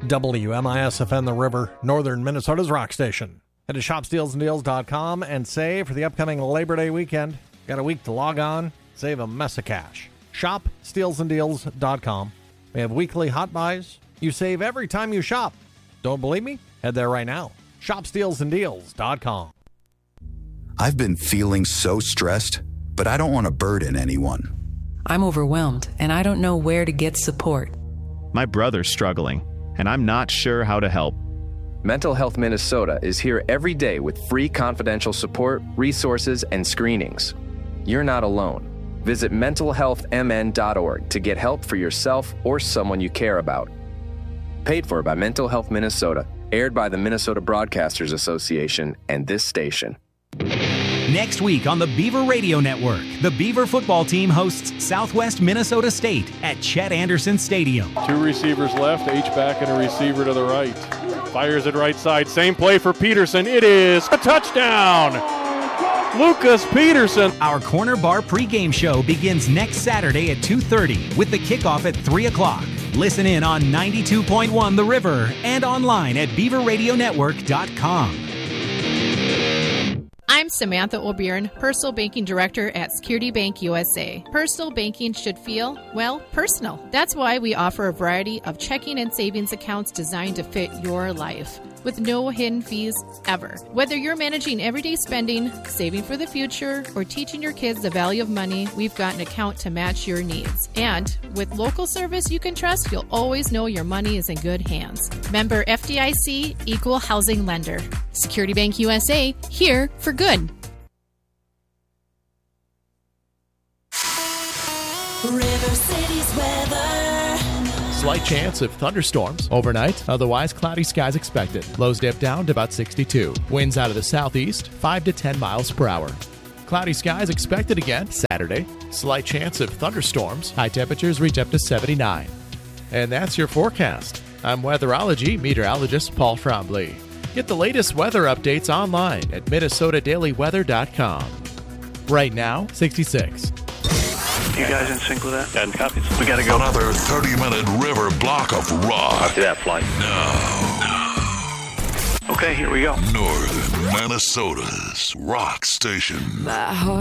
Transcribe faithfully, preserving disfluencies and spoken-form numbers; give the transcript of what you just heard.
W M I S F N The River, northern Minnesota's rock station. Head to shop steals and deals dot com and save for the upcoming Labor Day weekend. Got a week to log on, save a mess of cash. shop steals and deals dot com. We have weekly hot buys. You save every time you shop. Don't believe me? Head there right now. shop steals and deals dot com. I've been feeling so stressed, but I don't want to burden anyone. I'm overwhelmed, and I don't know where to get support. My brother's struggling, and I'm not sure how to help. Mental Health Minnesota is here every day with free confidential support, resources, and screenings. You're not alone. Visit mental health m n dot org to get help for yourself or someone you care about. Paid for by Mental Health Minnesota, aired by the Minnesota Broadcasters Association and this station. Next week on the Beaver Radio Network, the Beaver football team hosts Southwest Minnesota State at Chet Anderson Stadium. Two receivers left, H-back and a receiver to the right. Fires it right side. Same play for Peterson. It is a touchdown! Lucas Peterson. Our Corner Bar pregame show begins next Saturday at two thirty with the kickoff at three o'clock. Listen in on ninety-two point one The River and online at beaver radio network dot com. I'm Samantha O'Byrne, Personal Banking Director at Security Bank U S A. Personal banking should feel, well, personal. That's why we offer a variety of checking and savings accounts designed to fit your life, with no hidden fees ever. Whether you're managing everyday spending, saving for the future, or teaching your kids the value of money, we've got an account to match your needs. And with local service you can trust, you'll always know your money is in good hands. Member F D I C, Equal Housing Lender. Security Bank U S A, here for good. River City's weather. Slight chance of thunderstorms overnight, otherwise cloudy skies expected. Lows dip down to about sixty-two. Winds out of the southeast, five to ten miles per hour. Cloudy skies expected again Saturday. Slight chance of thunderstorms. High temperatures reach up to seventy-nine. And that's your forecast. I'm weatherology meteorologist Paul Trombley. Get the latest weather updates online at minnesota daily weather dot com. Right now, sixty-six. You guys in sync with that? ten copies. We gotta go. Another thirty-minute river block of rock. Copy that flight. Now. Okay, here we go. Northern Minnesota's rock station. My heart